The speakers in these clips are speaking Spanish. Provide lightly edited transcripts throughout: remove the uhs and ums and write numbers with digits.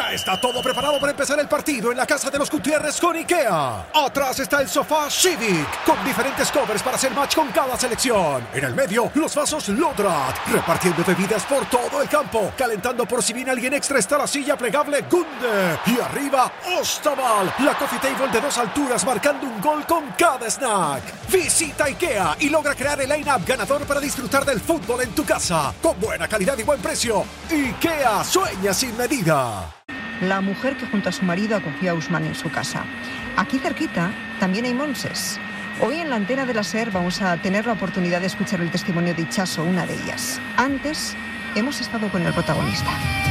Ya está todo preparado para empezar el partido en la casa de los Gutiérrez con IKEA. Atrás está el sofá Civic, con diferentes covers para hacer match con cada selección. En el medio, los vasos Lodrat, repartiendo bebidas por todo el campo. Calentando por si viene alguien extra está la silla plegable Gunde. Y arriba, Ostaval, la coffee table de 2 alturas marcando un gol con cada snack. Visita IKEA y logra crear el line-up ganador para disfrutar del fútbol en tu casa. Con buena calidad y buen precio. IKEA sueña sin medida. La mujer que junto a su marido acogió a Usman en su casa. Aquí cerquita también hay Monses. Hoy en la antena de la SER vamos a tener la oportunidad de escuchar el testimonio de Itxaso, una de ellas. Antes, hemos estado con el protagonista.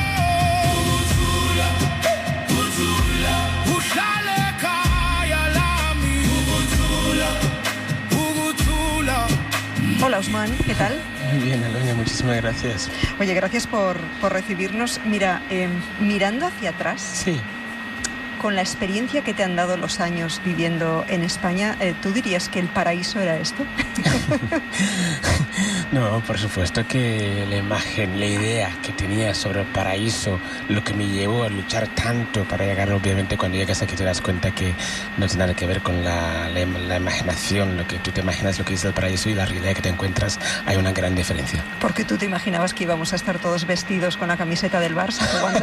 Hola, Usman, ¿qué tal? Muy bien, Aloña, muchísimas gracias. Oye, gracias por recibirnos. Mira, mirando hacia atrás, sí, con la experiencia que te han dado los años viviendo en España, ¿tú dirías que el paraíso era esto? No, por supuesto que la imagen, la idea que tenía sobre el paraíso, lo que me llevó a luchar tanto para llegar, obviamente cuando llegas aquí te das cuenta que no tiene nada que ver con la imaginación, lo que tú te imaginas, lo que es el paraíso y la realidad que te encuentras, hay una gran diferencia. Porque tú te imaginabas que íbamos a estar todos vestidos con la camiseta del Barça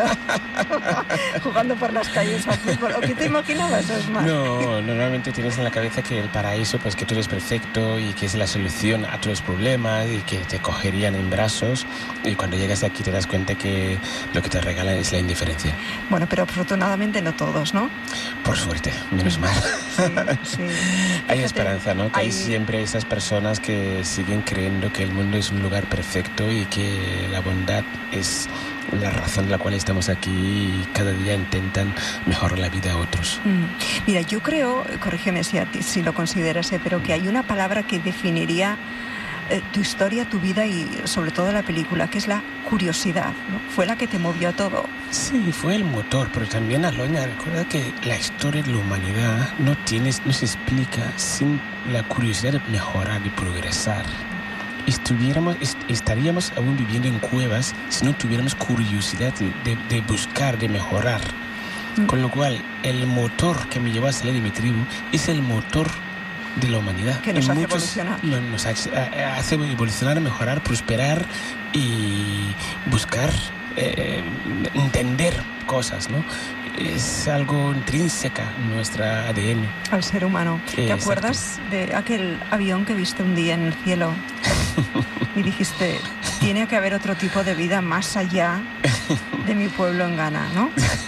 jugando por las calles al fútbol. ¿O qué te imaginabas, Osman? No, normalmente tienes en la cabeza que el paraíso, pues que tú eres perfecto y que es la solución a todos los problemas y que te cogerían en brazos, y cuando llegas aquí te das cuenta que lo que te regalan es la indiferencia. Bueno, pero afortunadamente no todos, ¿no? Por suerte, menos mal. Sí. Hay esperanza, ¿no? Que hay siempre esas personas que siguen creyendo que el mundo es un lugar perfecto y que la bondad es la razón de la cual estamos aquí y cada día intentan mejorar la vida a otros. Mira, yo creo, corrígeme si lo consideras, pero que hay una palabra que definiría tu historia, tu vida y sobre todo la película, que es la curiosidad, ¿no? Fue la que te movió a todo. Sí, fue el motor, pero también, Aloña, recuerda que la historia de la humanidad no se explica sin la curiosidad de mejorar y progresar. Estaríamos aún viviendo en cuevas si no tuviéramos curiosidad de buscar, de mejorar. Con lo cual, el motor que me llevó a salir de mi tribu es el motor de la humanidad. Que nos hace evolucionar. Nos hace evolucionar, mejorar, prosperar y buscar entender cosas, ¿no? Es algo intrínseca en nuestra ADN. Al ser humano. ¿Te acuerdas de aquel avión que viste un día en el cielo? Y dijiste, tiene que haber otro tipo de vida más allá de mi pueblo en Ghana, ¿no?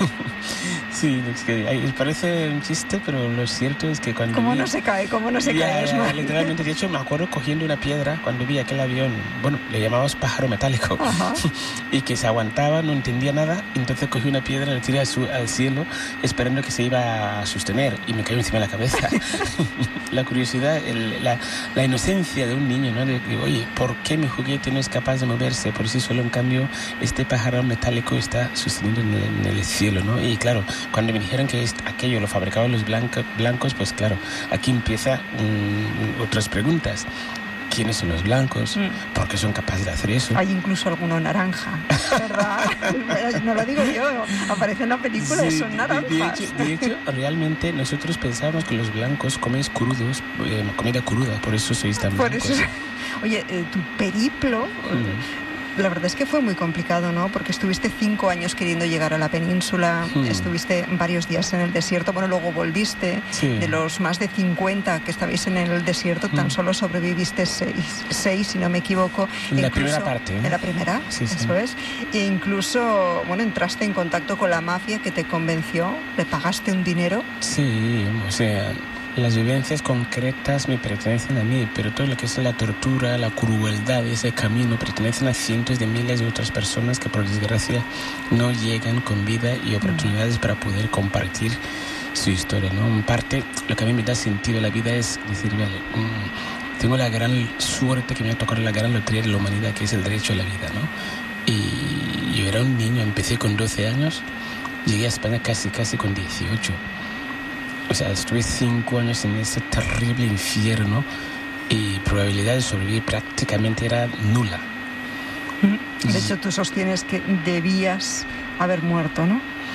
Sí, es que parece un chiste, pero lo cierto es que cuando ¿Cómo no se cae? Literalmente, de hecho, me acuerdo cogiendo una piedra cuando vi aquel avión, bueno, le llamamos pájaro metálico, y que se aguantaba, no entendía nada, entonces cogí una piedra, la tiré al cielo, esperando que se iba a sostener, y me cayó encima de la cabeza. La curiosidad, la inocencia de un niño, ¿no? De oye, ¿por qué mi juguete no es capaz de moverse por sí solo? En cambio, este pájaro metálico está sostenido en el cielo, ¿no? Y claro, cuando me dijeron que aquello lo fabricaban los blancos, pues claro, aquí empiezan otras preguntas. ¿Quiénes son los blancos? ¿Por qué son capaces de hacer eso? Hay incluso alguno naranja, ¿verdad? No lo digo yo, aparece en la película, sí, son naranjas. De hecho, realmente nosotros pensábamos que los blancos coméis crudos, comida cruda, por eso sois tan blancos. Por eso. Oye, tu periplo... La verdad es que fue muy complicado, ¿no? Porque estuviste 5 años queriendo llegar a la península, estuviste varios días en el desierto, bueno, luego volviste. Sí. De los más de 50 que estabais en el desierto, tan solo sobreviviste 6, si no me equivoco. En la primera parte, ¿eh? En la primera, sí. Eso es. E incluso, bueno, entraste en contacto con la mafia que te convenció, le pagaste un dinero. Sí, o sea... Las vivencias concretas me pertenecen a mí, pero todo lo que es la tortura, la crueldad, ese camino, pertenecen a cientos de miles de otras personas que por desgracia no llegan con vida y oportunidades para poder compartir su historia, ¿no? En parte, lo que a mí me da sentido a la vida es decir, vale, tengo la gran suerte que me ha tocado la gran lotería de la humanidad, que es el derecho a la vida, ¿no? Y yo era un niño, empecé con 12 años, llegué a España casi con 18. O sea, estuve 5 años en ese terrible infierno y probabilidad de sobrevivir prácticamente era nula. De hecho, tú sostienes que debías haber muerto, ¿no?